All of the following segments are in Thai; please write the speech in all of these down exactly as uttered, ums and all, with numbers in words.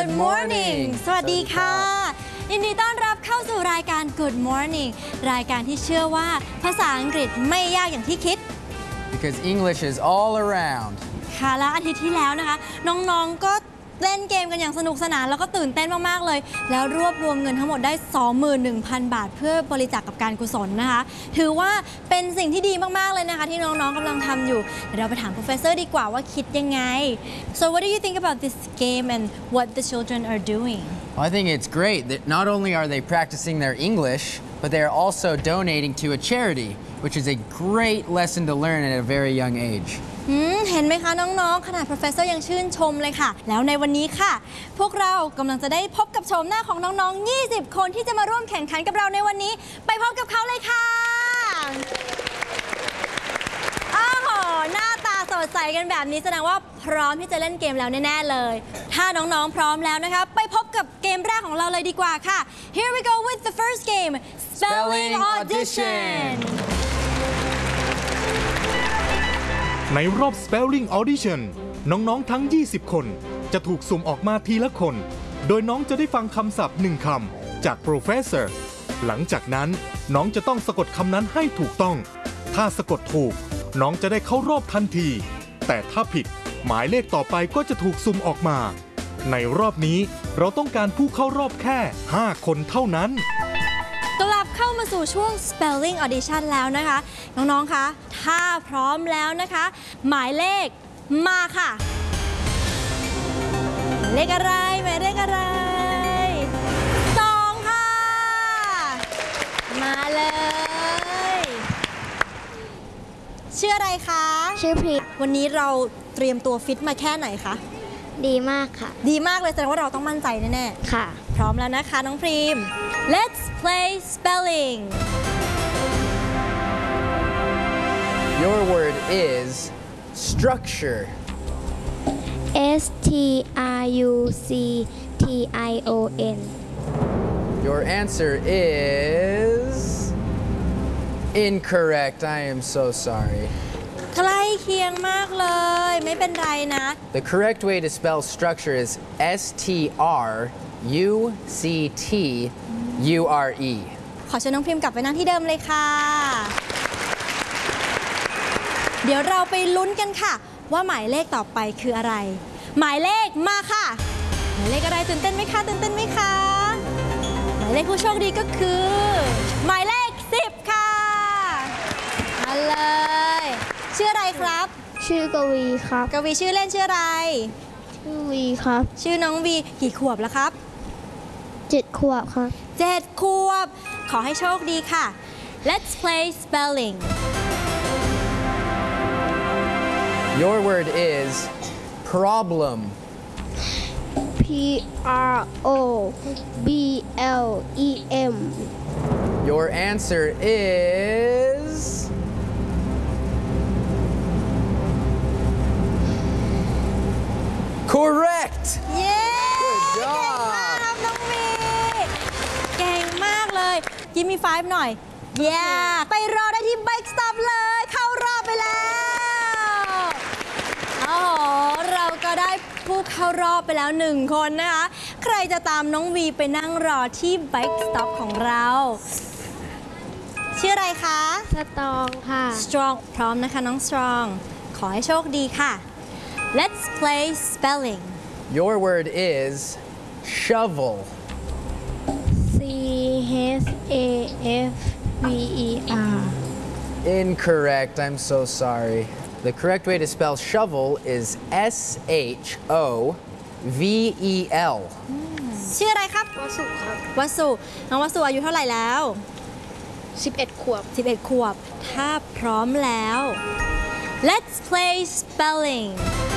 Good morning สวัสดีค่ะยินดีต้อนรับเข้าสู่รายการ Good morning รายการที่เชื่อว่าภาษาอังกฤษไม่ยากอย่างที่คิด Because English is all around ค่ะและอาทิตย์ที่แล้วนะคะน้องๆก็เล่นเกมกันอย่างสนุกสนานแล้วก็ตื่นเต้นมากๆเลยแล้วรวบรวมเงินทั้งหมดได้ สองหมื่นหนึ่งพัน บาทเพื่อบริจาค ก, กับการกุศลนะคะถือว่าเป็นสิ่งที่ดีมากๆเลยนะคะที่น้องๆกำลังทำอยู่เดี๋ยวเราไปถาม professor ดีกว่าว่าคิดยังไง So what do you think about this game and what the children are doing? Well, I think it's great that not only are they practicing their English, but they are also donating to a charity, which is a great lesson to learn at a very young age. เห็นไหมคะน้องๆขนาด professor ยังชื่นชมเลยค่ะแล้วในวันนี้ค่ะพวกเรากำลังจะได้พบกับโฉมหน้าของน้องๆยี่สิบคนที่จะมาร่วมแข่งขันกับเราในวันนี้ไปพบกับเขาเลยค่ะอ้าวหน้าตาสดใสกันแบบนี้แสดงว่าพร้อมที่จะเล่นเกมแล้วแน่ๆเลยถ้าน้องๆพร้อมแล้วนะคะไปพบกับเกมแรกของเราเลยดีกว่าค่ะ Here we go with the first game Spelling Audition ในรอบ Spelling Audition น้องๆทั้งยี่สิบคนจะถูกสุ่มออกมาทีละคนโดยน้องจะได้ฟังคำศัพท์หนึ่งคำจาก Professor หลังจากนั้นน้องจะต้องสะกดคำนั้นให้ถูกต้องถ้าสะกดถูกน้องจะได้เข้ารอบทันทีแต่ถ้าผิดหมายเลขต่อไปก็จะถูกสุ่มออกมาในรอบนี้เราต้องการผู้เข้ารอบแค่ห้าคนเท่านั้นกลับเข้ามาสู่ช่วง Spelling Audition แล้วนะคะน้องๆคะถ้าพร้อมแล้วนะคะหมายเลขมาค่ะหมายเลขอะไรหมายเลขอะไรสองค่ะมาเลยชื่ออะไรคะชื่อพรีวันนี้เราเตรียมตัวฟิตมาแค่ไหนคะดีมากค่ะดีมากเลยแสดงว่าเราต้องมั่นใจแน่ๆค่ะพร้อมแล้วนะคะน้องพรีม Let's play spelling Your word is structure S T R U C T I O N Your answer is incorrect I am so sorry ใกล้เคียงมากเลยไม่เป็นไรนะ The correct way to spell structure is S T R U C T U R E ขอเชิญน้องพิมพ์กลับไปนั่งที่เดิมเลยค่ะเดี๋ยวเราไปลุ้นกันค่ะว่าหมายเลขต่อไปคืออะไรหมายเลขมาค่ะหมายเลขอะไรตื่นเต้นไหมคะตื่นเต้นไหมคะหมายเลขผู้โชคดีก็คือหมายเลขสิบค่ะมาเลยชื่ออะไรครับชื่อกวีครับกวีชื่อเล่นชื่ออะไรชื่อวีครับชื่อน้องวีกี่ขวบแล้วครับเจ็ดขวบครับเจ็ดขวบขอให้โชคดีค่ะ Let's play spelling Your word is problem P R O B L E M Your answer is correct เย้เก่งมากครับน้องวีเก่งมากเลยยิ้มมีไฟฟ์หน่อยเย้ไปรอได้ที่ Bike Stop เลยเข้ารอบไปแล้วโอ้โหเราก็ได้ผู้เข้ารอบไปแล้วหนึ่งคนนะคะใครจะตามน้องวีไปนั่งรอที่ Bike Stop ของเราชื่ออะไรคะสตรองค่ะ Strong พร้อมนะคะน้อง Strong ขอให้โชคดีค่ะLet's play spelling. Your word is shovel. C H A F V E R. Incorrect. I'm so sorry. The correct way to spell shovel is S H O V E L. ชื่ออะไรครับวสุครับวสุน้องวสุอายุเท่าไหร่แล้วสิบเอ็ดขวบสิบเอ็ดขวบถ้าพร้อมแล้ว Let's play spelling.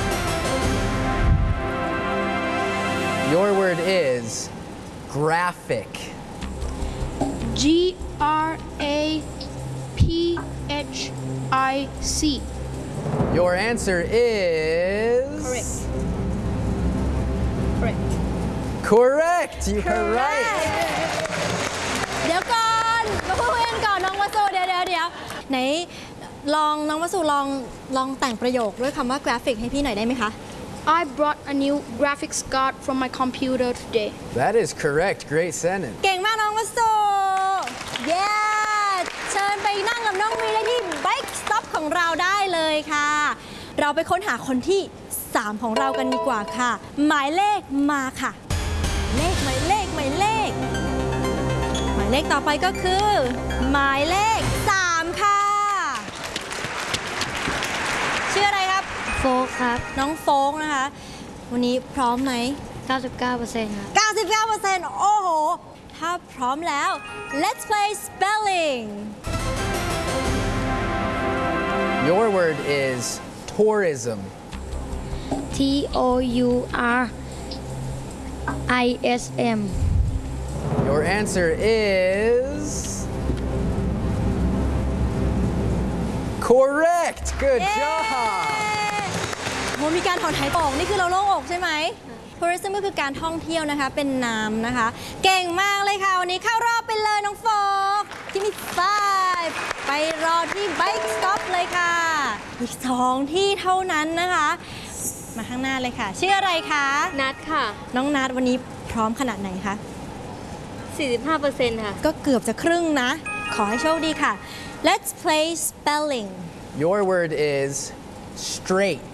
Your word is graphic. G R A P H I C. Your answer is correct. Correct. Correct. You are right. เดี๋ยวก่อนมาพูดกันก่อนน้องวสุเดี๋ยวเดี๋ยวเดี๋ยวไหนลองน้องวสุลองลองแต่งประโยคด้วยคำว่ากราฟิกให้พี่หน่อยได้ไหมคะ I brought a new graphics card from my computer today. That is correct. Great sentence. เก่งมากน้องวัสสุเย้เชิญไปนั่งกับน้องมีได้ที่ Bike Stop ของเราได้เลยค่ะ เราไปค้นหาคนที่ สาม ของเรากันดีกว่าค่ะ หมายเลขมาค่ะ เลขหมายเลขหมายเลข หมายเลขต่อไปก็คือ หมายเลข สาม ค่ะ ชื่ออะไรครับโฟครับน้องโฟกนะคะ วันนี้พร้อมไหมเก้าสิบเก้าเปอร์เซ็นต์ ครับเก้าสิบเก้าเปอร์เซ็นต์ โอ้โห ถ้าพร้อมแล้ว let's play spelling Your word is tourism. T O U R I S M Your answer is correct. Good เย้ job. โหมีการถอนหายใจออกนี่คือเราโล่งอกใช่ไหม tourism ก็คือการท่องเที่ยวนะคะ เป็นนามนะคะ เก่งมากเลยค่ะ วันนี้เข้ารอบไปเลยน้องโฟกที่มี five ไปรอที่ Bike Stop เลยค่ะ อีกสองที่เท่านั้นนะคะ มาข้างหน้าเลยค่ะ ชื่ออะไรคะนัดค่ะน้องนัดวันนี้พร้อมขนาดไหนคะสี่สิบห้าเปอร์เซ็นต์ ค่ะก็เกือบจะครึ่งนะ ขอให้โชคดีค่ะ let's play spelling Your word is straight.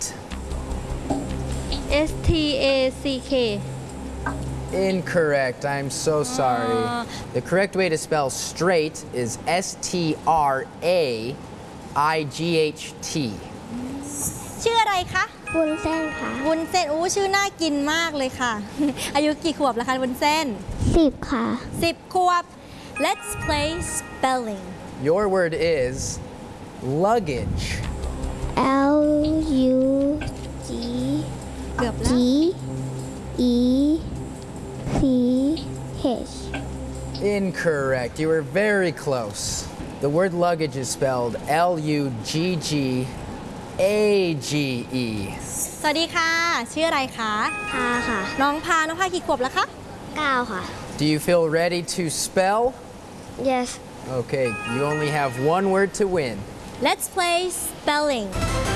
S T A C K Incorrect. I'm so sorry. Uh. The correct way to spell straight is S T R A I G H T. ชื่ออะไรคะวุ้นเส้นค่ะวุ้นเส้นอู้ชื่อน่ากินมากเลยค่ะ อายุกี่ขวบแล้วคะวุ้นเส้นสิบค่ะสิบขวบ let's play spelling Your word is luggage. L U G เกือบแล้ G ว E C H Incorrect. You were very close. The word luggage is spelled L U G G A G E. สวัสดีค่ะ ชื่ออะไรคะพาค่ะน้องพา น้องพากี่ขวบแล้วคะเก้าค่ะ Do you feel ready to spell? Yes Okay, you only have one word to win. let's play spelling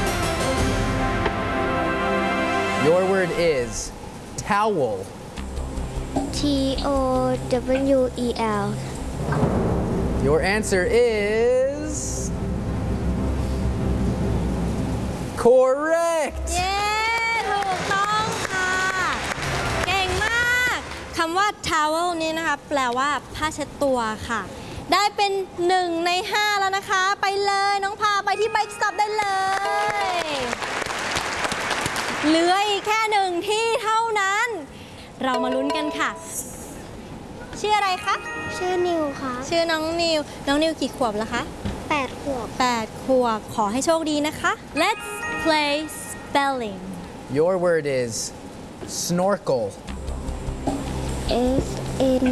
Your word is towel. T O W E L Your answer is correct. เย้ถูกต้องค่ะ เก่งมากคำว่า towel นี้นะคะ แปลว่าผ้าเช็ดตัวค่ะ ได้เป็นหนึ่งในห้าแล้วนะคะ ไปเลยน้องพาไปที่ Bike Stop ได้เลย เหลืออีกแค่หนึ่งที่เท่านั้น เรามาลุ้นกันค่ะ ชื่ออะไรคะชื่อนิวค่ะชื่อน้องนิว น้องนิวกี่ขวบแล้วคะแปดขวบแปดขวบ ขอให้โชคดีนะคะ let's play spelling Your word is snorkel. S N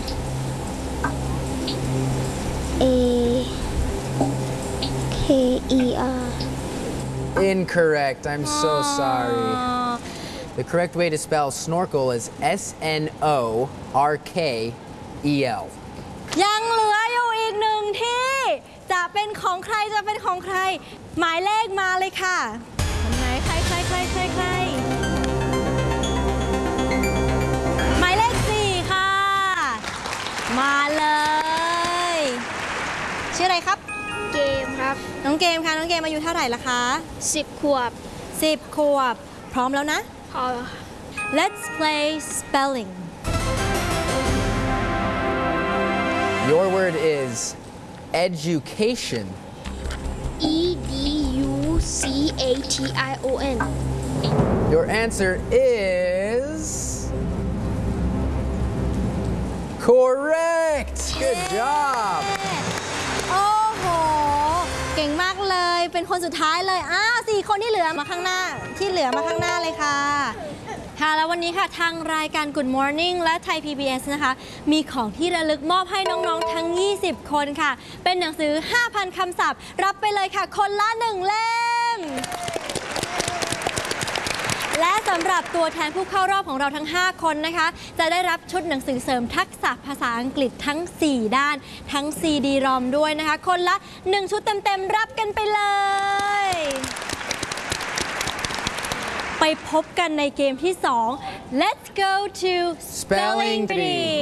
A K E R Incorrect. I'm so sorry. The correct way to spell snorkel is S N O R K E L. ยังเหลืออยู่อีกหนึ่งที่ จะเป็นของใครจะเป็นของใคร หมายเลขมาเลยค่ะคนไหนใครใครใครใครใครหมายเลขสี่ค่ะ มาเลย ชื่ออะไรครับเกมครับน้องเกมค่ะ น้องเกมอายุเท่าไหร่ละคะสิบขวบสิบขวบ พร้อมแล้วนะพอ let's play spelling Your word is education. E D U C A T I O N Your answer is correct. Good job. โอ้โห เก่งมากเลย เป็นคนสุดท้ายเลย อ้าวสี่คนที่เหลือมาข้างหน้า ที่เหลือมาข้างหน้าเลยค่ะ ค่ะ แล้ววันนี้ค่ะ ทางรายการ Good Morning และไทย พี บี เอส นะคะ มีของที่ระลึกมอบให้น้องๆ ทั้ง ยี่สิบ คนค่ะ เป็นหนังสือ ห้าพัน คำศัพท์ รับไปเลยค่ะ คนละหนึ่งเล่ม และสำหรับตัวแทนผู้เข้ารอบของเราทั้ง ห้า คนนะคะ จะได้รับชุดหนังสือเสริมทักษะภาษาอังกฤษทั้ง สี่ ด้าน ทั้ง ซี ดี รอม ด้วยนะคะ คนละ หนึ่ง ชุดเต็มๆ รับกันไปเลยไปพบกันในเกมที่สอง Let's go to Spelling Bee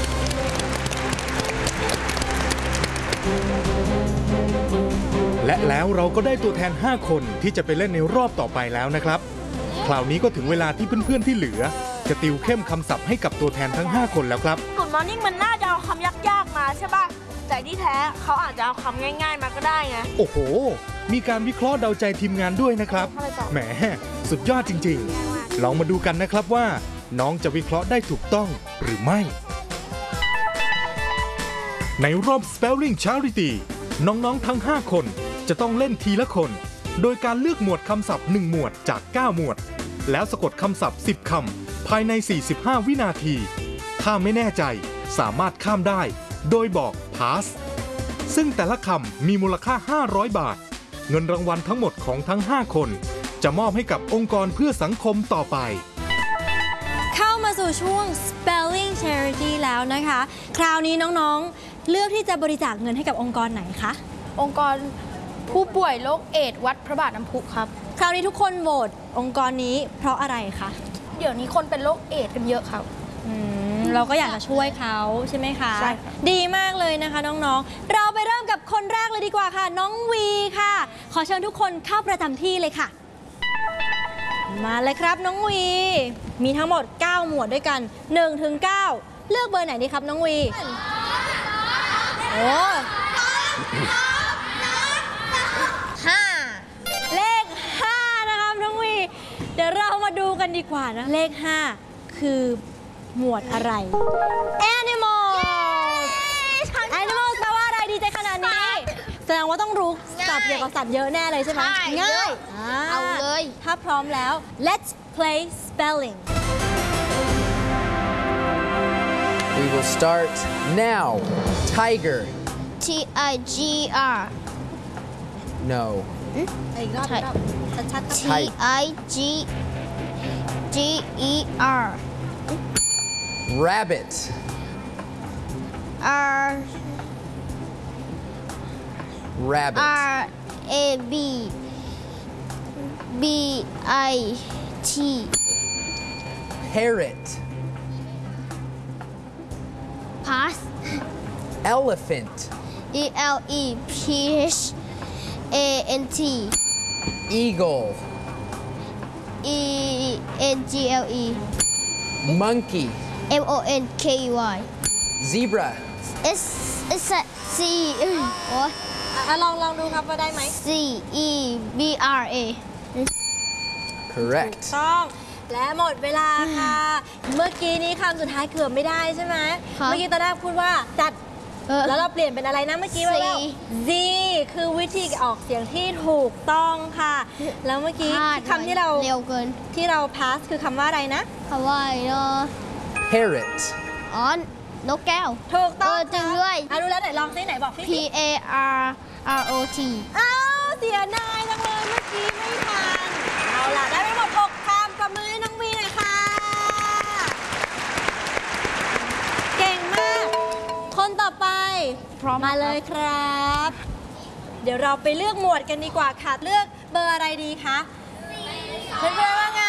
และแล้วเราก็ได้ตัวแทน ห้า คนที่จะไปเล่นในรอบต่อไปแล้วนะครับ คราวนี้ก็ถึงเวลาที่เพื่อนๆที่เหลือ จะติวเข้มคำศัพท์ให้กับตัวแทนทั้ง ห้า คนแล้วครับ Good Morning มันน่าจะเอาคำยากๆมาใช่ป่ะ แต่ที่แท้เขาอาจจะเอาคำง่ายๆมาก็ได้ไงโอ้โห มีการวิเคราะห์เดาใจทีมงานด้วยนะครับ แหม สุดยอดจริงๆ ลองมาดูกันนะครับว่า น้องจะวิเคราะห์ได้ถูกต้องหรือไม่ ในรอบ Spelling Charity น้องๆทั้ง ห้า คนจะต้องเล่นทีละคน โดยการเลือกหมวดคำศัพท์หนึ่งหมวดจาก เก้า หมวด แล้วสะกดคำศัพท์ สิบ คำภายใน สี่สิบห้า วินาที ถ้าไม่แน่ใจสามารถข้ามได้ โดยบอก pass ซึ่งแต่ละคำมีมูลค่า ห้าร้อย บาท เงินรางวัลทั้งหมดของทั้ง ห้า คน จะมอบให้กับองค์กรเพื่อสังคมต่อไปเข้ามาสู่ช่วง Spelling Charity แล้วนะคะ คราวนี้น้องๆ เลือกที่จะบริจาคเงินให้กับองค์กรไหนคะองค์กรผู้ป่วยโรคเอดส์วัดพระบาทน้ำพุครับคราวนี้ทุกคนโหวตองค์กรนี้เพราะอะไรคะเดี๋ยวนี้คนเป็นโรคเอดส์กันเยอะครับอืมเราก็อยากจะช่วยเขาใช่ไหมคะใช่ครับดีมากเลยนะคะน้องๆ เราไปเริ่มกับคนแรกเลยดีกว่าค่ะ น้องวีค่ะ ขอเชิญทุกคนเข้าประจำที่เลยค่ะ มาเลยครับน้องวี มีทั้งหมด เก้า หมวดด้วยกัน หนึ่งถึงเก้า เลือกเบอร์ไหนดีครับน้องวี โอ้ห้าเลข ห้า นะครับน้องวี เดี๋ยวเรามาดูกันดีกว่านะ เลข ห้า คือหมวดอะไร Animals Animals แปลว่าอะไรดีใจขนาดนี้ แสดงว่าต้องรู้ศัพท์เกี่ยวกับสัตว์เยอะแน่เลยใช่ไหมใช่ง่าเยยอะ เอาเลยถ้าพร้อมแล้ว let's play spelling We will start now. Tiger. T I G R No. อีกรอบใช่อีกรอบชัดๆ T ครับ I G G E R Rabbit. R Rabbit. R A B B I T Parrot. Pass Elephant. E L E P H A N T Eagle. E N G L E Monkey. M O N K E Y Zebra. S S C เอ้ยโอ้ยอ่ะลองลองดูครับว่าได้ไหม C E B R A Correct. ต้องและหมดเวลาค่ะ เมื่อกี้นี้คำสุดท้ายเกือบไม่ได้ใช่ไหมครับเมื่อกี้ตอนแรกพูดว่าจัดเออแล้วเราเปลี่ยนเป็นอะไรนะเมื่อกี้ Z ว่า Z คือวิธีออกเสียงที่ถูกต้องค่ะ แล้วเมื่อกี้พลาดคำที่เราเร็วเกินที่เรา pass คือคำว่าอะไรนะคำว่าอะไรเนาะ Parrot. อ๋อนกแก้วถูกต้องเออจริงด้วยอ่ะรู้แล้วไหนลองซิไหนบอกซิ P A R R O T อ้าวเสียดายจังเลยเมื่อกี้ไม่ทัน เอาล่ะ ได้ไปหมดหกคำปรบมือให้น้องวีหน่อยค่ะ เก่งมาก คนต่อไปพร้อมมาเลยครับ เดี๋ยวเราไปเลือกหมวดกันดีกว่าค่ะ เลือกเบอร์อะไรดีคะเพื่อนๆว่าไง